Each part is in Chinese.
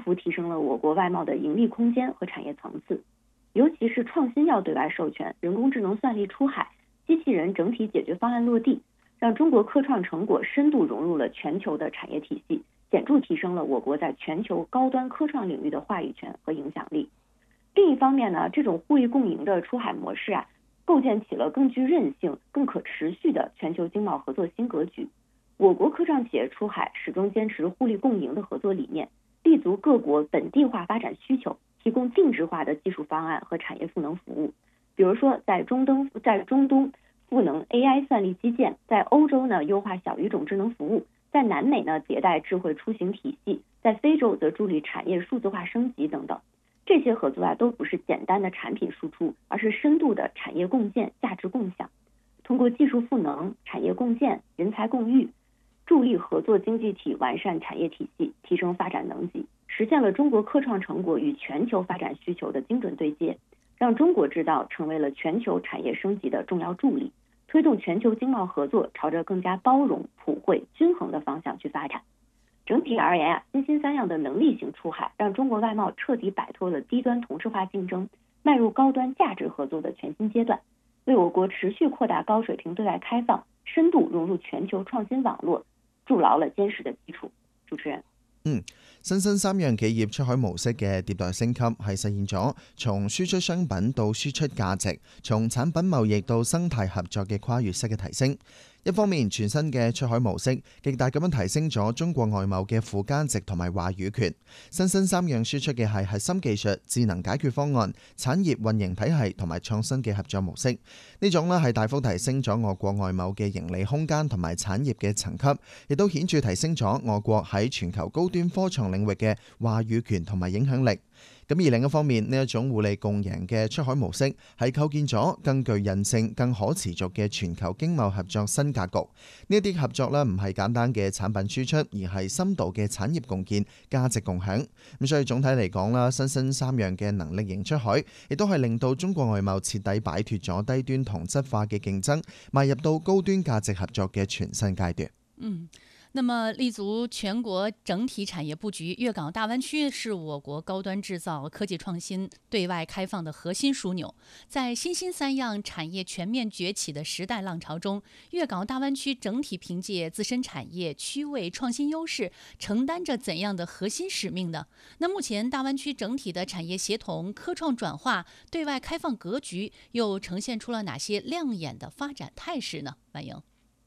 幅提升了我国外贸的盈利空间和产业层次。尤其是创新药对外授权、人工智能算力出海、机器人整体解决方案落地，让中国科创成果深度融入了全球的产业体系，显著提升了我国在全球高端科创领域的话语权和影响力。另一方面呢，这种互利共赢的出海模式构建起了更具韧性、更可持续的全球经贸合作新格局。我国科创企业出海始终坚持互利共赢的合作理念，立足各国本地化发展需求，提供定制化的技术方案和产业赋能服务。比如说，在中东赋能 AI 算力基建，在欧洲呢优化小语种智能服务，在南美呢迭代智慧出行体系，在非洲则助力产业数字化升级等等。这些合作都不是简单的产品输出，而是深度的产业共建、价值共享。通过技术赋能、产业共建、人才共育，助力合作经济体完善产业体系，提升发展能级，实现了中国科创成果与全球发展需求的精准对接，让中国制造成为了全球产业升级的重要助力，推动全球经贸合作朝着更加包容、普惠、均衡的方向去发展。整体而言新兴三样的能力型出海，让中国外贸彻底摆脱了低端同质化竞争，迈入高端价值合作的全新阶段，为我国持续扩大高水平对外開放、深度融入全球創新網絡築牢了堅實的基礎。主持人。 新興三樣企業出海模式嘅迭代升級，係實現咗從輸出商品到輸出價值，從產品貿易到生態合作嘅跨越式嘅提升。一方面，全新嘅出海模式極大咁樣提升咗中國外貿嘅附加值同埋話語權。新興三樣輸出嘅係核心技術、智能解決方案、產業運營體系同埋創新嘅合作模式。呢種係大幅提升咗我國外貿嘅盈利空間同埋產業嘅層級，亦都顯著提升咗我國喺全球高端科創領域嘅話語權同埋影響力。咁而另一方面，呢一種互利共贏嘅出海模式係構建咗更具韌性、更可持續嘅全球經貿合作新格局。呢一啲合作唔係簡單嘅產品輸出，而係深度嘅產業共建、價值共享。咁所以總體嚟講啦，新興三樣嘅能力型出海，亦都係令到中國外貿徹底擺脱咗低端同質化嘅競爭，邁入到高端價值合作嘅全新階段。 那麼立足全國整體產業佈局，粵港大灣區是我國高端製造、科技創新對外開放的核心樞紐。在新興三樣產業全面崛起的時代浪潮中，粵港大灣區整體憑借自身產業區位創新優勢，承擔着怎樣的核心使命呢？那目前大灣區整體的產業協同、科創轉化、對外開放格局又呈現出了哪些亮眼的發展態勢呢？婉瑩。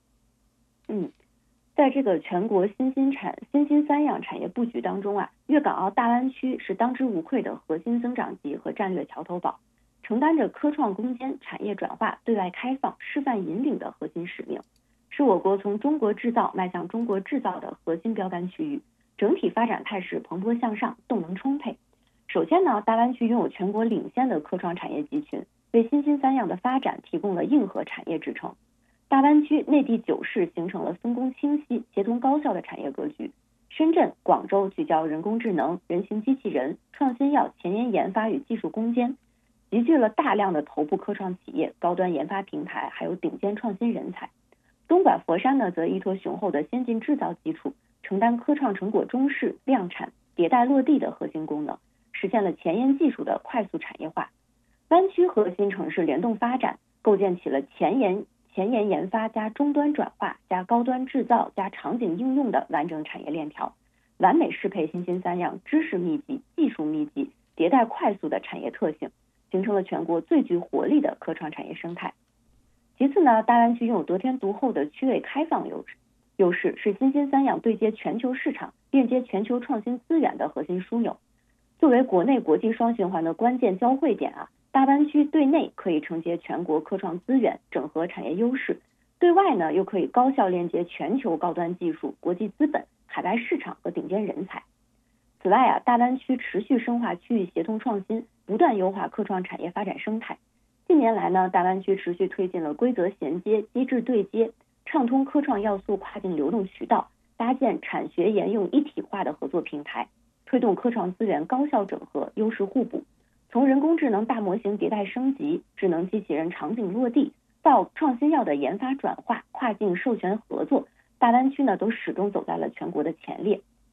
在這個全國新興三樣產業佈局當中粵港澳大灣區是當之無愧的核心增長極和戰略橋頭堡，承擔着科創攻堅、產業轉化、對外開放、示範引領的核心使命，是我國從中國製造邁向中國製造的核心標杆區域，整體發展態勢蓬勃向上，動能充沛。首先呢，大灣區擁有全國領先的科創產業集群，為新興三樣的發展提供了硬核產業支撐。大灣區內地9市形成了分工清晰、協同高效的產業格局。深圳、廣州聚焦人工智能、人形機器人、創新藥前沿研發與技術攻堅，集聚了大量的頭部科創企業、高端研發平台，還有頂尖創新人才。東莞、佛山呢，則依託雄厚的先進製造基礎，承擔科創成果中試、量產、迭代落地的核心功能，實現了前沿技術的快速產業化。灣區核心城市聯動發展，構建起了前沿研發加終端轉化加高端製造加場景應用的完整產業鏈條，完美適配新興三樣知識密集、技術密集、迭代快速的產業特性，形成了全國最具活力的科創產業生態。其次呢，大灣區擁有得天獨厚的區位開放優勢，是新興三樣對接全球市場、鏈接全球創新資源的核心樞紐。作為國內國際雙循環的關鍵交匯點大灣區對內可以承接全國科創資源，整合產業優勢；對外呢，又可以高效鏈接全球高端技術、國際資本、海外市場和頂尖人才。此外大灣區持續深化區域協同創新，不斷優化科創產業發展生態。近年來呢，大灣區持續推進了規則銜接、機制對接，暢通科創要素跨境流動渠道，搭建產學研用一體化的合作平台，推動科創資源高效整合、優勢互補。從人工智能大模型迭代升級、智能機器人場景落地，到創新藥的研發轉化、跨境授權合作，大灣區呢都始終走在了全國的前列，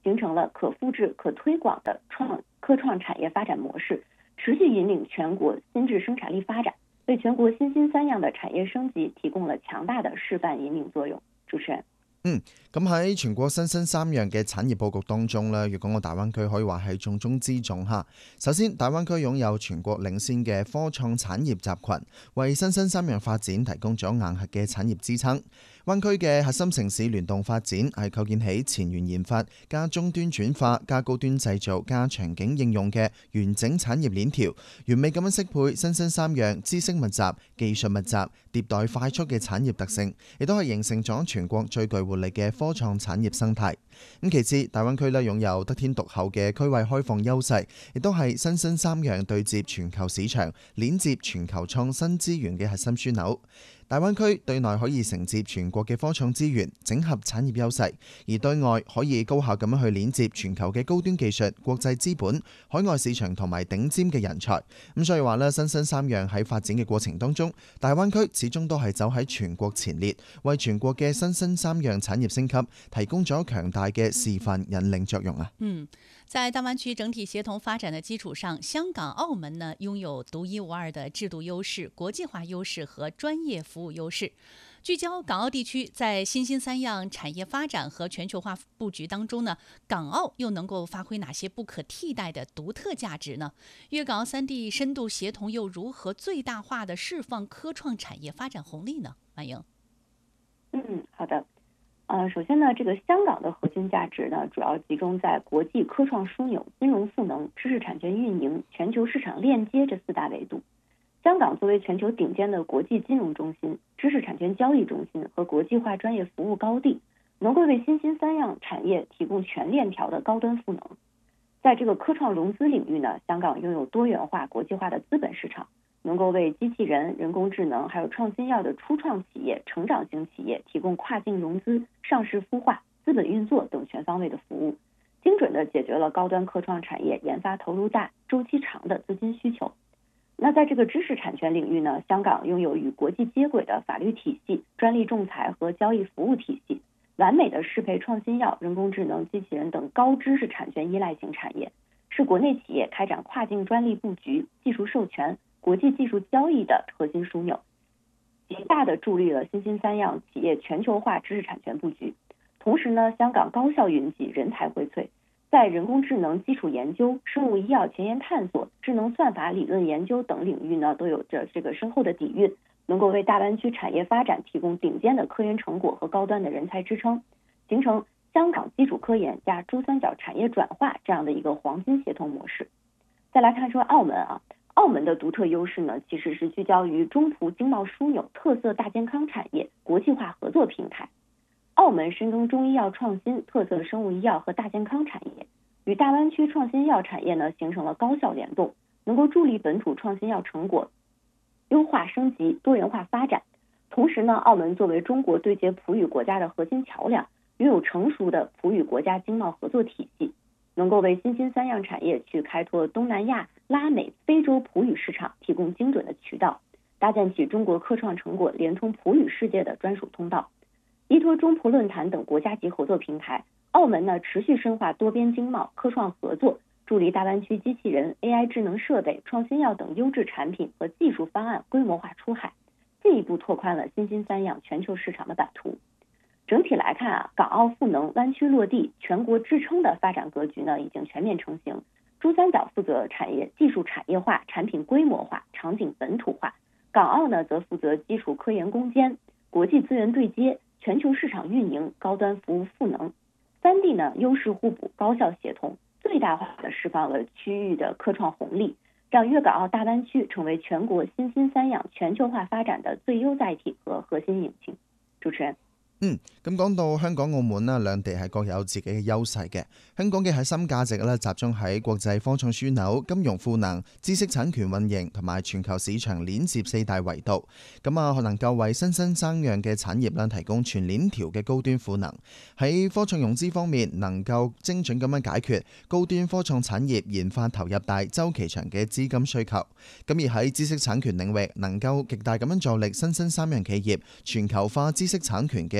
形成了可复制、可推广的科创产业发展模式，持续引领全国新质生产力发展，为全國新興三樣的產業升級提供了強大的示範引領作用。主持人。 咁喺全國新興三樣嘅產業佈局當中呢，粵港澳大灣區可以話係重中之重嚇。首先，大灣區擁有全國領先嘅科創產業集群，為新興三樣發展提供咗硬核嘅產業支撐。灣區嘅核心城市聯動發展係構建起前沿研發加終端轉化加高端製造加場景應用嘅完整產業鏈條，完美咁樣適配新興三樣知識密集、技術密集、迭代快速嘅產業特性，亦都係形成咗全國最具活力嘅科創產業生態。咁其次，大灣區咧擁有得天獨厚嘅區位開放優勢，亦都係新興三樣對接全球市場、鏈接全球創新資源嘅核心樞紐。大灣區對內可以承接全國嘅科創資源，整合產業優勢；而對外可以高效咁樣去鏈接全球嘅高端技術、國際資本、海外市場同埋頂尖嘅人才。咁所以話呢，新興三樣喺發展嘅過程當中，大灣區始終都係走喺全國前列，為全國嘅新興三樣產業升級提供咗強大嘅示範引領作用啊。 在大灣區整體協同發展的基礎上，香港、澳門呢擁有獨一無二的制度優勢、國際化優勢和專業服務優勢。聚焦港澳地區在新興三樣產業發展和全球化佈局當中呢，港澳又能夠發揮哪些不可替代的獨特價值呢？粵港澳三地深度協同又如何最大化的釋放科創產業發展紅利呢？婉瑩。 好的。首先呢，這個香港的核心價值呢，主要集中在國際科創樞紐、金融賦能、知識產權運營、全球市場鏈接這四大維度。香港作為全球頂尖的國際金融中心、知識產權交易中心和國際化專業服務高地，能夠為新興三樣產業提供全鏈條的高端賦能。在這個科創融資領域呢，香港擁有多元化、國際化的資本市場，能夠為機器人、人工智能還有創新藥的初創企業、成長型企業提供跨境融資、上市孵化、資本運作等全方位的服務，精準地解決了高端科創產業研發投入大、周期長的資金需求。那在這個知識產權領域呢，香港擁有與國際接軌的法律體系、專利仲裁和交易服務體系，完美的適配創新藥、人工智能、機器人等高知識產權依賴型產業，是國內企業開展跨境專利布局、技術授權、國際技術交易的核心樞紐，極大地助力了新興三樣企業全球化知識產權布局。同時呢，香港高效雲集、人才薈萃，在人工智能基礎研究、生物醫藥前沿探索、智能算法理論研究等領域呢，都有着這個深厚的底蘊，能夠為大灣區產業發展提供頂尖的科研成果和高端的人才支撐，形成香港基礎科研加珠三角產業轉化這樣的一個黃金協同模式。再來看說澳門啊，澳門的獨特優勢呢，其實是聚焦於中葡經貿樞紐、特色大健康產業、國際化合作平台。澳門深耕中醫藥創新、特色生物醫藥和大健康產業，與大灣區創新藥產業呢形成了高效聯動，能夠助力本土創新藥成果優化升級、多元化發展。同時呢，澳門作為中國對接葡語國家的核心橋樑，擁有成熟的葡語國家經貿合作體系，能夠為新興三樣產業去開拓東南亞、拉美、非洲葡語市場提供精準的渠道，搭建起中國科創成果連通葡語世界的專屬通道。依托中葡論壇等國家級合作平台，澳門呢持續深化多邊經貿、科創合作，助力大灣區機器人、AI 智能設備、創新藥等優質產品和技術方案規模化出海，進一步拓寬了新興三樣全球市場的版圖。整體來看啊，港澳賦能、灣區落地、全國支撐的發展格局呢已經全面成型。珠三角負責產業技術產業化、產品規模化、場景本土化，港澳呢則負責基礎科研攻堅、國際資源對接、全球市場運營、高端服務賦能。三地呢優勢互補、高效協同，最大化地釋放了區域的科創紅利，讓粵港澳大灣區成為全國新興三樣全球化發展的最優載體和核心引擎。主持人。 咁講到香港、澳門啦，兩地係各有自己嘅優勢嘅。香港嘅核心價值咧，集中喺國際科創樞紐、金融賦能、知識產權運營同埋全球市場鏈接四大維度。能夠為新興三樣嘅產業啦提供全鏈條嘅高端賦能。喺科創融資方面，能夠精準咁樣解決高端科創產業研發投入大、周期長嘅資金需求。而喺知識產權領域，能夠極大咁樣助力新興三樣企業全球化知識產權嘅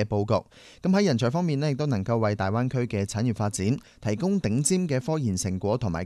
佈局。咁喺人才方面呢，亦都能夠為大灣區嘅產業發展提供頂尖嘅科研成果同埋